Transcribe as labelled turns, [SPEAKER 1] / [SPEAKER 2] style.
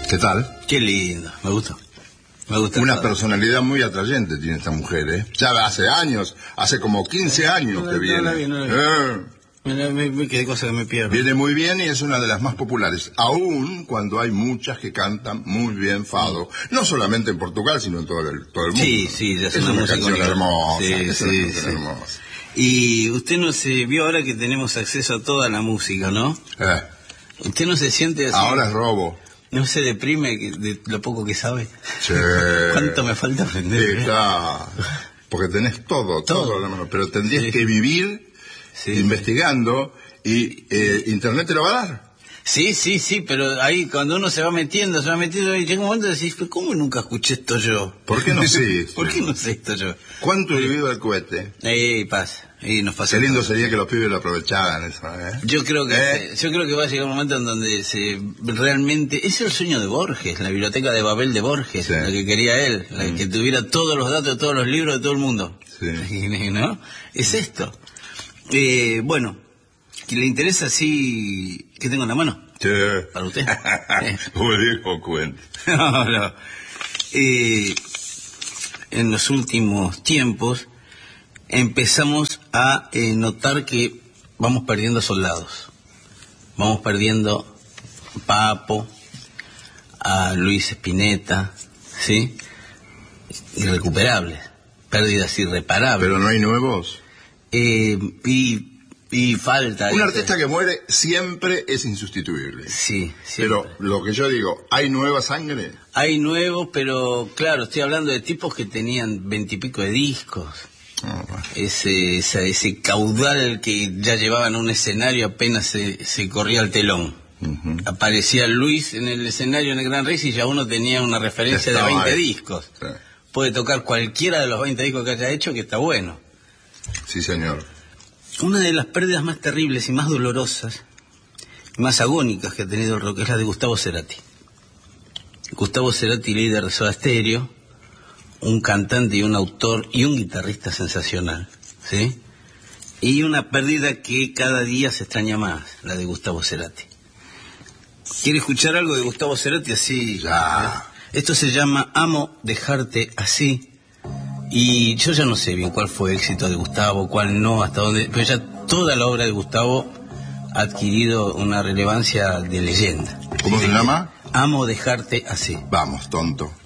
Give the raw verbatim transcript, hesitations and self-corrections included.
[SPEAKER 1] ¿Qué tal?
[SPEAKER 2] Qué lindo, me gustó. Me gusta
[SPEAKER 1] Una
[SPEAKER 2] todo.
[SPEAKER 1] personalidad muy atrayente tiene esta mujer, ¿eh? Ya hace años, hace como quince años
[SPEAKER 2] No,
[SPEAKER 1] que
[SPEAKER 2] no,
[SPEAKER 1] viene.
[SPEAKER 2] no la vi, no la vi.
[SPEAKER 1] Eh,
[SPEAKER 2] Mira, me, me quedé cosa que me pierdo.
[SPEAKER 1] Viene muy bien y es una de las más populares, aún cuando hay muchas que cantan muy bien fado. No solamente en Portugal, sino en todo el, todo el mundo.
[SPEAKER 2] Sí, sí, ya es,
[SPEAKER 1] es
[SPEAKER 2] una,
[SPEAKER 1] una
[SPEAKER 2] música
[SPEAKER 1] canción
[SPEAKER 2] única.
[SPEAKER 1] hermosa.
[SPEAKER 2] Sí,
[SPEAKER 1] es
[SPEAKER 2] sí,
[SPEAKER 1] una canción
[SPEAKER 2] sí.
[SPEAKER 1] hermosa.
[SPEAKER 2] Y usted no se vio ahora que tenemos acceso a toda la música, ¿no?
[SPEAKER 1] Eh,
[SPEAKER 2] Usted no se siente así.
[SPEAKER 1] ahora es robo.
[SPEAKER 2] ¿No se deprime que- de lo poco que sabe?
[SPEAKER 1] Che.
[SPEAKER 2] ¿Cuánto me falta aprender?
[SPEAKER 1] Sí, claro. Porque tenés todo, todo,
[SPEAKER 2] Todo.
[SPEAKER 1] a la mano, pero tendrías
[SPEAKER 2] Sí.
[SPEAKER 1] que vivir
[SPEAKER 2] Sí.
[SPEAKER 1] investigando y eh, Internet te lo va a dar.
[SPEAKER 2] Sí, sí, sí, pero ahí cuando uno se va metiendo, se va metiendo, y llega un momento de decir, "Pero ¿cómo nunca escuché esto yo?
[SPEAKER 1] ¿Por qué no sé?
[SPEAKER 2] ¿Por qué no sé esto yo?
[SPEAKER 1] ¿Cuánto he vivido el cohete?
[SPEAKER 2] Eh, pasa, y nos pasa.
[SPEAKER 1] Qué lindo
[SPEAKER 2] todo.
[SPEAKER 1] sería que los pibes lo aprovecharan eso, ¿eh?
[SPEAKER 2] Yo creo que
[SPEAKER 1] ¿Eh?
[SPEAKER 2] yo creo que va a llegar un momento en donde se realmente es el sueño de Borges, la biblioteca de Babel de Borges,
[SPEAKER 1] Sí.
[SPEAKER 2] la que quería él, la
[SPEAKER 1] Mm.
[SPEAKER 2] que tuviera todos los datos de todos los libros de todo el mundo.
[SPEAKER 1] Sí.
[SPEAKER 2] ¿No? Es esto. Eh, bueno, que le interesa así que tengo en la mano
[SPEAKER 1] Che.
[SPEAKER 2] para usted.
[SPEAKER 1] Como dijo cuenta.
[SPEAKER 2] No, no. Eh, en los últimos tiempos empezamos a eh, notar que vamos perdiendo soldados. Vamos perdiendo a Papo, a Luis Spinetta, ¿sí? Irrecuperables, pérdidas irreparables.
[SPEAKER 1] Pero no hay nuevos.
[SPEAKER 2] Eh, y, y falta...
[SPEAKER 1] Un
[SPEAKER 2] ¿viste?
[SPEAKER 1] artista que muere siempre es insustituible.
[SPEAKER 2] Sí, sí.
[SPEAKER 1] Pero lo que yo digo, ¿hay nueva sangre?
[SPEAKER 2] Hay nuevos, pero claro, estoy hablando de tipos que tenían veintipico de discos.
[SPEAKER 1] Oh, bueno.
[SPEAKER 2] Ese, esa- ese caudal que ya llevaban a un escenario apenas se, se corría el telón.
[SPEAKER 1] Ujú.
[SPEAKER 2] Aparecía Luis en el escenario en el Gran Rex y ya uno tenía una referencia de
[SPEAKER 1] Estaba
[SPEAKER 2] veinte
[SPEAKER 1] ahí.
[SPEAKER 2] discos.
[SPEAKER 1] Sí.
[SPEAKER 2] Puede tocar cualquiera de los veinte discos que haya hecho, que está bueno.
[SPEAKER 1] Sí, señor.
[SPEAKER 2] Una de las pérdidas más terribles y más dolorosas, y más agónicas que ha tenido el rock es la de Gustavo Cerati. Gustavo Cerati, líder de Soda Stereo, un cantante y un autor y un guitarrista sensacional, ¿sí? Y una pérdida que cada día se extraña más, la de Gustavo Cerati. ¿Quiere escuchar algo de Gustavo Cerati así?
[SPEAKER 1] Ya.
[SPEAKER 2] Esto se llama Amo dejarte así. Y yo ya no sé bien cuál fue el éxito de Gustavo, cuál no, hasta dónde, pero ya toda la obra de Gustavo ha adquirido una relevancia de leyenda.
[SPEAKER 1] ¿Cómo se llama?
[SPEAKER 2] Amo dejarte así.
[SPEAKER 1] Vamos, tonto.